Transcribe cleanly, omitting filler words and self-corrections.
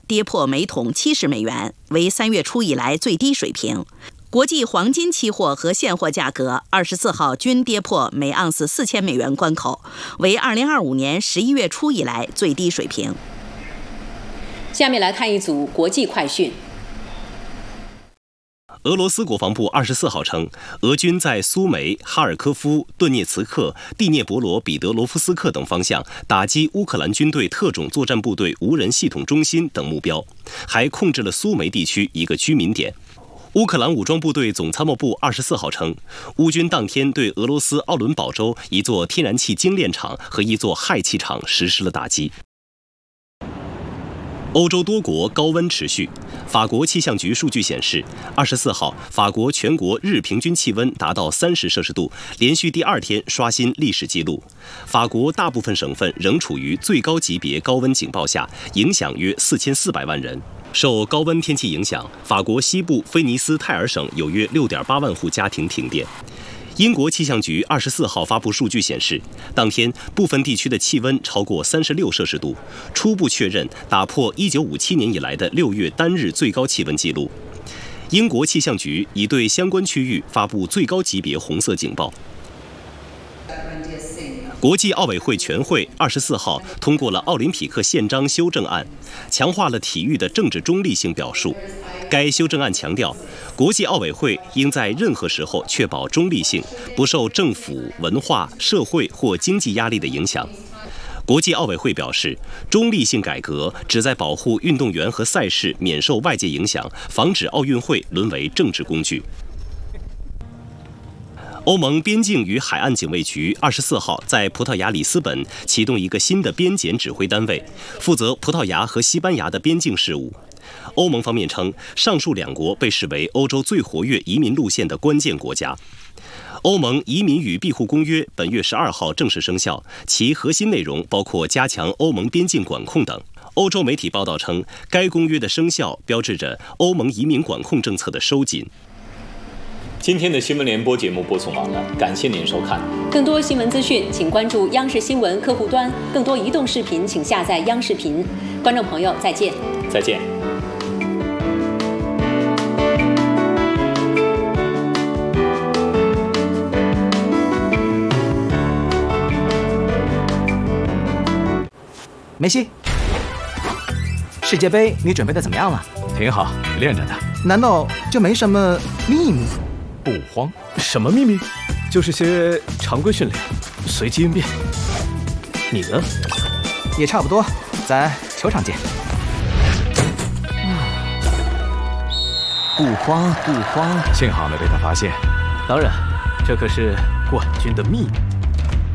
跌破每桶70美元，为3月初以来最低水平。国际黄金期货和现货价格24号均跌破每盎司4000美元关口，为2025年11月初以来最低水平。 下面来看一组国际快讯。 俄罗斯国防部24号称，俄军在苏梅、哈尔科夫、顿涅茨克、第聂伯罗彼得罗夫斯克等方向打击乌克兰军队特种作战部队无人系统中心等目标，还控制了苏梅地区一个居民点。乌克兰武装部队总参谋部24号称，乌军当天对俄罗斯奥伦堡州一座天然气精炼厂和一座氦气厂实施了打击。欧洲多国高温持续，法国气象局数据显示，24号法国全国日平均气温达到30摄氏度，连续第2天刷新历史纪录。法国大部分省份仍处于最高级别高温警报下，影响约4400万人。受高温天气影响，法国西部菲尼斯泰尔省有约6.8万户家庭停电。英国气象局24号发布数据显示，当天部分地区的气温超过36摄氏度，初步确认打破1957年以来的6月单日最高气温纪录。英国气象局已对相关区域发布最高级别红色警报。国际奥委会全会24号通过了奥林匹克宪章修正案，强化了体育的政治中立性表述。该修正案强调，国际奥委会应在任何时候确保中立性，不受政府、文化、社会或经济压力的影响。国际奥委会表示，中立性改革旨在保护运动员和赛事免受外界影响，防止奥运会沦为政治工具。欧盟边境与海岸警卫局24号在葡萄牙里斯本启动一个新的边检指挥单位，负责葡萄牙和西班牙的边境事务。欧盟方面称，上述2国被视为欧洲最活跃移民路线的关键国家。欧盟移民与庇护公约本月12号正式生效，其核心内容包括加强欧盟边境管控等。欧洲媒体报道称，该公约的生效标志着欧盟移民管控政策的收紧。 今天的新闻联播节目播送完了，感谢您收看。 更多新闻资讯，请关注央视新闻客户端；更多移动视频，请下载央视频。观众朋友，再见。 再见。 梅西，世界杯你准备的怎么样了？ 挺好，练着呢。 难道就没什么秘密？ 不慌，什么秘密？就是些常规训练，随机应变。你呢？ 也差不多，咱球场见。不慌不慌， 幸好没被他发现。当然，这可是冠军的秘密。